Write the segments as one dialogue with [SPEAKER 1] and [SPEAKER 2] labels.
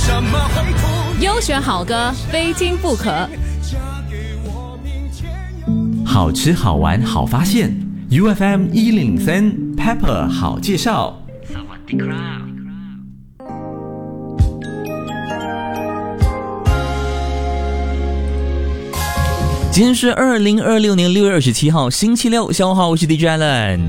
[SPEAKER 1] 优选好歌，非听不可。
[SPEAKER 2] 好吃好玩好发现 ，UFM 1003 Pepper 好介绍。今天是2026年6月27号，星期六，下午好，我是 DJ Allen。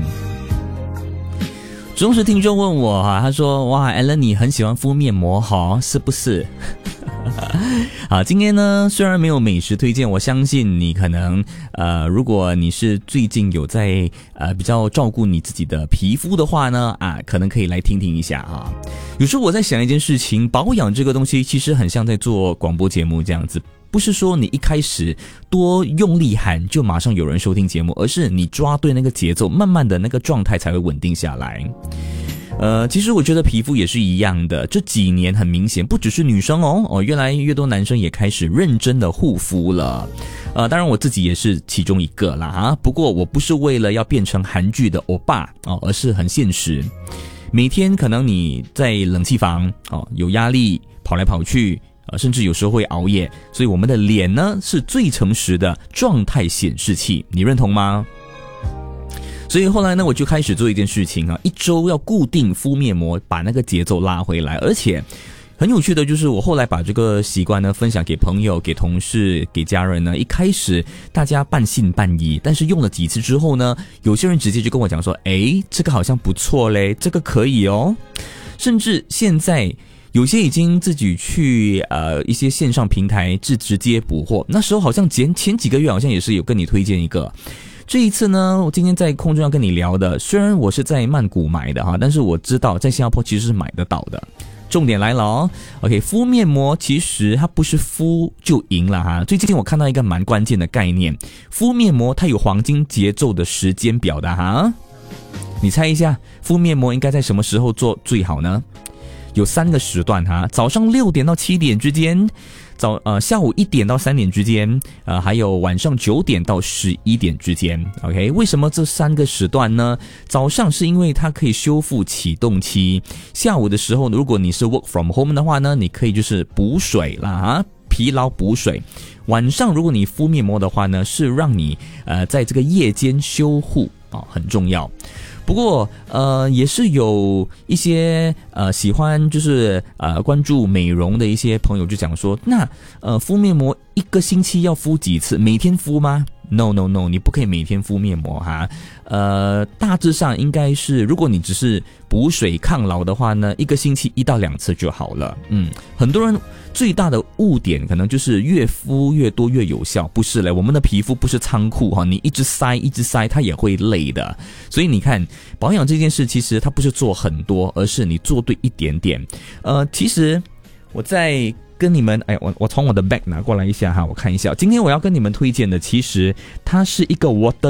[SPEAKER 2] 忠实听众问我他说：“哇 ，Allen 你很喜欢敷面膜哈，是不是？”好，今天呢，虽然没有美食推荐，我相信你可能如果你是最近有在比较照顾你自己的皮肤的话呢，可能可以来听听一下哈。有时候我在想一件事情，保养这个东西其实很像在做广播节目这样子。不是说你一开始多用力喊就马上有人收听节目，而是你抓对那个节奏，慢慢的那个状态才会稳定下来。其实我觉得皮肤也是一样的，这几年很明显，不只是女生越来越多男生也开始认真的护肤了。当然我自己也是其中一个啦不过我不是为了要变成韩剧的欧巴而是很现实。每天可能你在冷气房有压力，跑来跑去。甚至有时候会熬夜，所以我们的脸呢是最诚实的状态显示器，你认同吗？所以后来呢，我就开始做一件事情一周要固定敷面膜，把那个节奏拉回来。而且很有趣的就是，我后来把这个习惯呢分享给朋友、给同事、给家人呢。一开始大家半信半疑，但是用了几次之后呢，有些人直接就跟我讲说：“这个好像不错嘞，这个可以哦。”甚至现在。有些已经自己去一些线上平台直接补货，那时候好像前几个月好像也是有跟你推荐一个。这一次呢，我今天在空中要跟你聊的，虽然我是在曼谷买的但是我知道在新加坡其实是买得到的。重点来了OK， 敷面膜其实它不是敷就赢了最近我看到一个蛮关键的概念，敷面膜它有黄金节奏的时间表的你猜一下，敷面膜应该在什么时候做最好呢？有3个时段早上6点到7点之间，下午1点到3点之间，还有晚上9点到11点之间。OK， 为什么这3个时段呢？早上是因为它可以修复启动期，下午的时候如果你是 work from home 的话呢，你可以就是补水啦疲劳补水。晚上如果你敷面膜的话呢，是让你在这个夜间修护很重要。不过也是有一些喜欢就是关注美容的一些朋友就讲说，那敷面膜1个星期要敷几次？每天敷吗？No， 你不可以每天敷面膜大致上应该是，如果你只是补水抗老的话呢，1个星期1到2次就好了。很多人最大的误点可能就是越敷越多越有效，不是嘞，我们的皮肤不是仓库你一直塞它也会累的。所以你看保养这件事其实它不是做很多，而是你做对一点点。其实我在跟你们我从我的 bag 拿过来一下我看一下，今天我要跟你们推荐的其实它是一个 water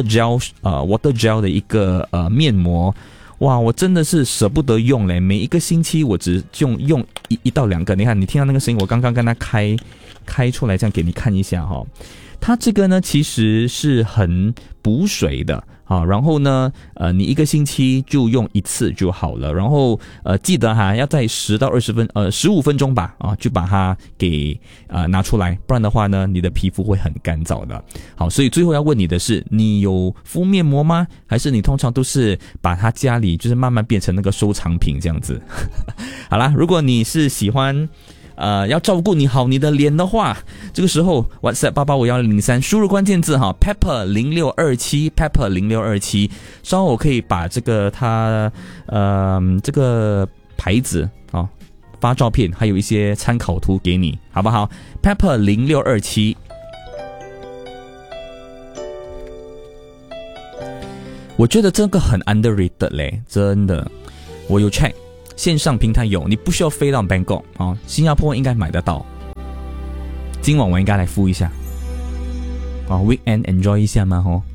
[SPEAKER 2] gel 的一个面膜。哇，我真的是舍不得用嘞，每1个星期我只用1到2个。你看，你听到那个声音，我刚刚跟它开出来，这样给你看一下它这个呢其实是很补水的然后呢你1个星期就用1次就好了。然后记得要在10到15分钟吧就把它给拿出来，不然的话呢你的皮肤会很干燥的。好，所以最后要问你的是，你有敷面膜吗？还是你通常都是把它家里就是慢慢变成那个收藏品这样子好啦，如果你是喜欢要照顾你好你的脸的话，这个时候 WhatsApp 885103输入关键字Pepper 0627 Pepper 0627，稍后我可以把这个它这个牌子发照片，还有一些参考图给你，好不好？ Pepper 0627。我觉得这个很 underrated 嘞，真的，我有 check。线上平台有，你不需要飞到 Bangkok 新加坡应该买得到。今晚我应该来敷一下，weekend enjoy 一下嘛